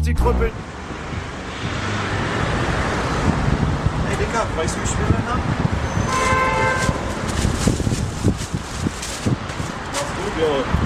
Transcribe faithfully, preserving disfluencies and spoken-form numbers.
Sie krüppeln. Hey Digga, weißt du, wie schwer dein Name? Mach's gut, jo.